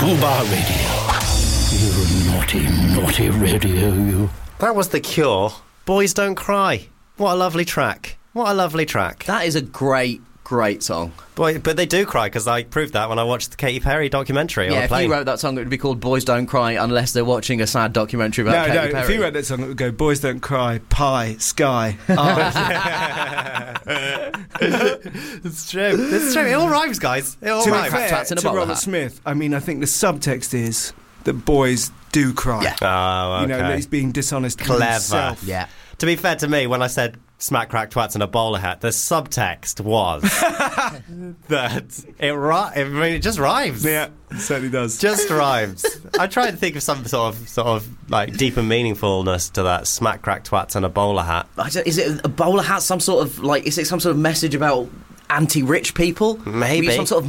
Fubar Radio. You naughty, naughty radio, you. That was The Cure. Boys Don't Cry. What a lovely track. What a lovely track. That is a great song. Boy, but they do cry, because I proved that when I watched the Katy Perry documentary on Yeah, a if plane. you wrote that song, it would be called Boys Don't Cry, unless they're watching a sad documentary about Katy Perry. If you wrote that song, it would go Boys Don't Cry, Pie, Sky, Eyes. It's true. It's true. It all rhymes, guys. It all To be rhymes. fair Twats in a to bowler Robert hat. Smith, I mean, I think the subtext is that boys do cry. Yeah. Oh, okay. You know, that he's being dishonest with Clever. himself. Yeah. To be fair to me, when I said smack, crack, twats in a bowler hat, the subtext was that it just rhymes. Yeah, it certainly does. Just rhymes. I try to think of some sort of like deeper meaningfulness to that smack, crack, twats and a bowler hat. Is it a bowler hat? Some sort of is it some sort of message about anti-rich people? Maybe. Some sort of